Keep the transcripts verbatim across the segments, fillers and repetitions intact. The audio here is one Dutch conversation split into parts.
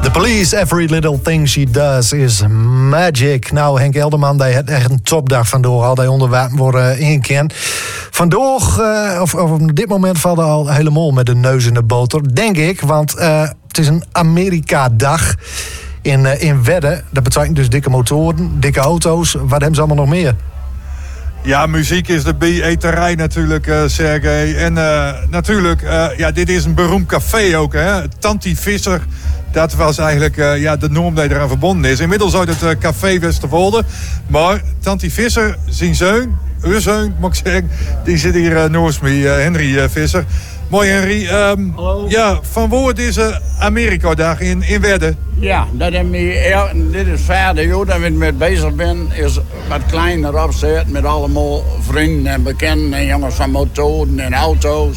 The Police, Every Little Thing She Does is Magic. Nou, Henk Elderman, die had echt een topdag vandoor. Al die onderwerpen worden ingekend. Vandoor, uh, of, of op dit moment valt er al helemaal met de neus in de boter, denk ik. Want uh, het is een Amerika-dag in, uh, in Wedde. Dat betekent dus dikke motoren, dikke auto's. Wat hebben ze allemaal nog meer? Ja, muziek is de B-eterij natuurlijk, uh, Sergej. En uh, natuurlijk, uh, ja, dit is een beroemd café ook, hè. Tanti Visser, dat was eigenlijk uh, ja, de norm die eraan verbonden is. Inmiddels uit het uh, café Westerwolde. Maar Tanti Visser, zijn zoon, uw zoon, moet ik zeggen, die zit hier uh, naast me, uh, Henry uh, Visser. Mooi, Henry. Um, Hallo. Ja, van waar deze Amerika-dag in, in Wedde? Ja, dat heb ik, dit is verder, joh, dat ik mee bezig ben, is wat kleiner opzet met allemaal vrienden en bekenden en jongens van motoren en auto's.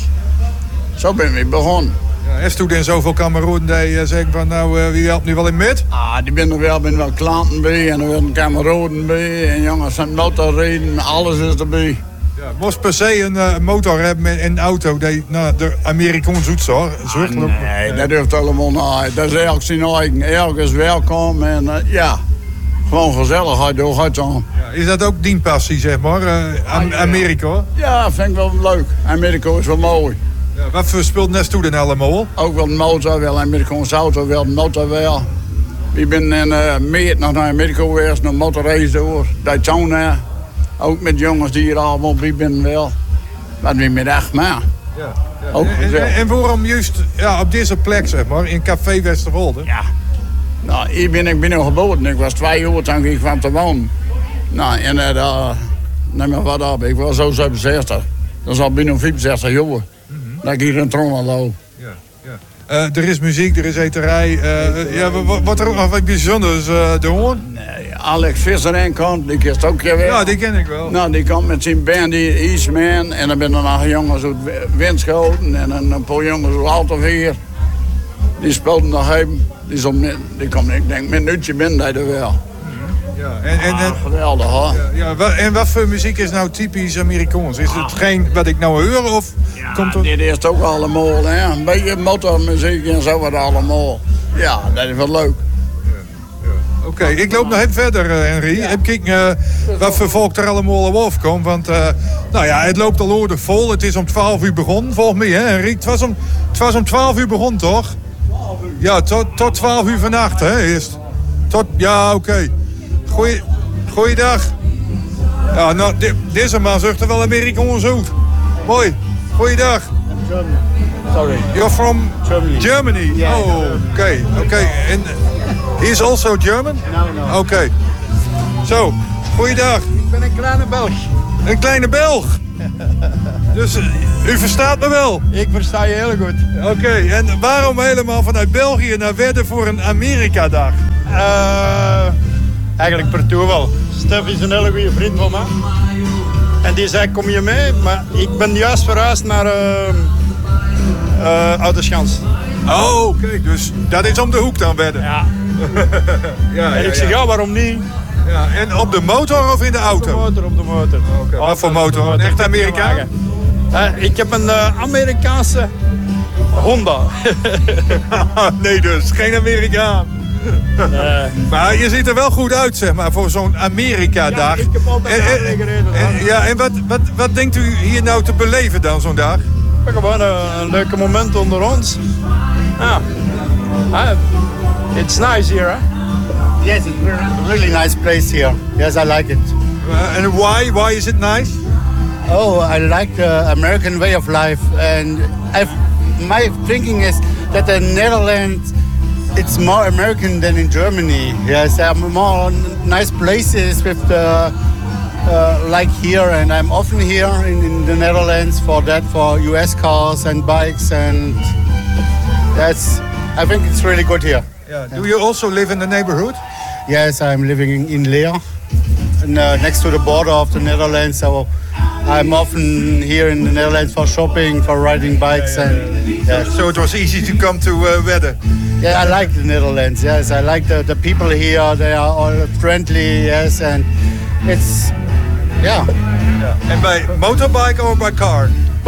Zo ben ik begonnen. Ja, heeft u dan zoveel kameraden die uh, zeggen van nou, uh, wie helpt nu wel in met? Ah, die ben er wel, ben wel klanten bij en er werden kameraden bij en jongens van motorrijden, alles is erbij. Ja, moest per se een uh, motor hebben en een auto die nou, de Amerikaans zoet zo. Ah, nee, dat hoeft allemaal niet. Dat is elk zijn eigen. Elk is welkom en uh, ja, gewoon gezelligheid door het aan. Ja, is dat ook die passie, zeg maar, uh, Am- ja. Amerika? Ja, vind ik wel leuk. Amerika is wel mooi. Ja, wat voor speelt Nest toe dan allemaal? Ook wel de motor, wel Amerikaanse auto, wel de motor wel. Ik ben in uh, maart nog naar Amerika geweest, naar motorrace door, Daytona. Ook met jongens die hier allemaal bij zijn wel. Wat we met echt maar. Ja, ja. Ook en, en, en waarom juist ja, op deze plek, zeg maar, in Café Westerwolde? Ja. Nou, hier ben ik binnen geboren. Ik was twee jaar toen ik kwam te wonen. Nou, en uh, daar, neem maar wat op. Ik was zo zevenenzestig. Dat is al binnen vijfenzestig jaar. Mm-hmm. Dat ik hier in Tronnen loop. Ja, ja. Uh, er is muziek, er is eterij. Uh, ja, wat, wat er ook nog wat bijzonders uh, te horen? Nee, Alex Visser en komt, die kent ook je wel. Ja, die ken ik wel. Nou, die komt met zijn band, die Eastman. En dan ben er nog jongens uit Winschoten en een, een paar jongens uit Alteveer. Die speelden nog even. Die, zo met, die komt, ik denk, met een uurtje binnen hij er wel. Ja, en, en, en, ah, geweldig hoor. Ja, ja, wat, en wat voor muziek is nou typisch Amerikaans? Is het geen wat ik nou hoor of Ja, komt er... dit is het ook allemaal, hè. Een beetje motormuziek en zo wat allemaal. Ja, dat is wel leuk. Oké, okay, ik loop nog even verder, uh, Henry. Ja. Even kijken uh, wat voor volk er allemaal op afkomt. Want uh, nou ja, het loopt al oordig vol. Het is om twaalf uur begonnen, volgens mij, hè, Henry? Het was om, het was om twaalf uur begonnen, toch? Ja, tot, tot twaalf uur vannacht, hè, eerst. Tot, ja, oké. Okay. Goeie, goeiedag. Ja, nou, di- deze man zegt er wel Amerikaans uit. Mooi. Goeiedag. Germany. Sorry. You're from Germany. Germany? Yeah, oh, oké. Okay, oké. Okay. And he's also German? No, no. Oké. Okay. Zo, goeiedag. Ik ben een kleine Belg. Een kleine Belg? Dus uh, u verstaat me wel? Ik versta je heel goed. Oké, okay. En waarom helemaal vanuit België naar Wedde voor een Amerika-dag? Uh, eigenlijk per toeval. Stef is een hele goede vriend van mij. En die zei, kom je mee? Maar ik ben juist verhuisd naar uh, uh, Oudeschans. Oh, oké. Okay. Dus dat is om de hoek dan, Wedde? Ja. ja, en ja, ik zeg, ja, ja waarom niet? Ja, en op de motor of in de auto? Op de motor, op de motor. Okay. Wat voor motor? Een echte Amerikaan? Uh, ik heb een uh, Amerikaanse Honda. Nee dus, geen Amerikaan. Nee. Maar je ziet er wel goed uit, zeg maar, voor zo'n Amerika-dag. Ja, ik heb altijd en, en, gereden. En, ja, en wat, wat, wat denkt u hier nou te beleven dan, zo'n dag? Gewoon een, een leuke moment onder ons. Ah. Ah. It's nice here, huh? Yes, it's a really nice place here. Yes, I like it. Uh, and why? Why is it nice? Oh, I like the American way of life, and I've, my thinking is that the Netherlands, it's more American than in Germany. Yes, there are more nice places with the uh, like here, and I'm often here in, in the Netherlands for that, for U S cars and bikes, and that's. I think it's really good here. Yeah. Do you also live in the neighborhood? Yes, I'm living in, in Leer, and, uh, next to the border of the Netherlands. So I'm often here in the Netherlands for shopping, for riding bikes, yeah, yeah, yeah. and yeah. So it was easy to come to uh, Wedde. Yeah, I like the Netherlands. Yes, I like the, the people here. They are all friendly. Yes, and it's yeah. yeah. And by motorbike or by car? Both.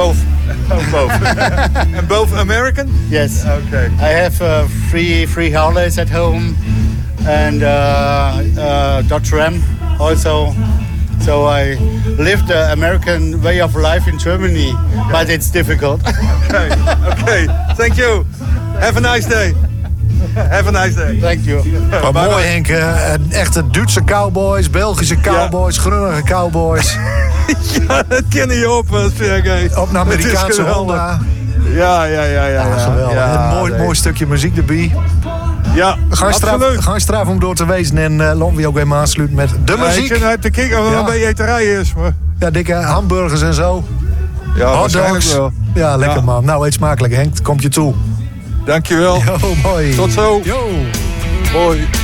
Oh, both. And both American? Yes. Okay. I have uh, three three holidays at home, and uh, uh, Dodge Ram also. So I live the American way of life in Germany, but it's difficult. Okay. Okay. Thank you. Have a nice day. Have a nice day. Thank you. Wat mooi, Henk. eh, een echte Duitse cowboys, Belgische cowboys, grunnige cowboys. Ja, dat ken je op, uh, Sergej. Op een Amerikaanse Honda. Ja, ja, ja, ja. Ja, ja. geweldig. Ja, een mooi, nee. mooi stukje muziek erbij. Ja, We gaan straf, absoluut. gaan straf om door te wezen en uh, laten we ook weer aansluiten met de Ja, ik muziek. zit uit te kijken of er Ja. een beetje eterij is. Maar... Ja, dikke hamburgers en zo. Ja, Hot waarschijnlijk dogs. wel. Ja, lekker Ja. man. Nou, eet smakelijk, Henk. Komt je toe. Dankjewel. Yo, mooi. Tot zo. Yo. Hoi.